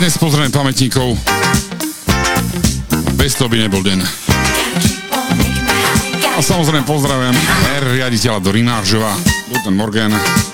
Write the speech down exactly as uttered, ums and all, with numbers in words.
dnes pozrieme pamätníkov. Bez toho by nebol deň. A samozrejme pozdravujem R riaditeľa do Rimáržova. Guten Morgen.